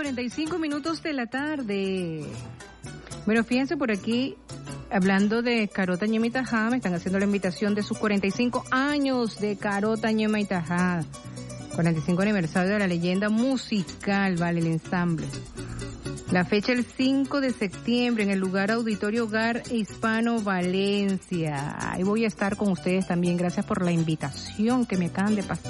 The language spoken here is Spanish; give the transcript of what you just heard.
8:45 de la tarde. Bueno, fíjense por aquí, hablando de Carota Ñema y Tajá, me están haciendo la invitación de sus 45 años de Carota Ñema y Tajá. 45 aniversario de la leyenda musical, vale, el ensamble. La fecha el 5 de septiembre en el lugar Auditorio Hogar Hispano Valencia. Ahí voy a estar con ustedes también. Gracias por la invitación que me acaban de pasar.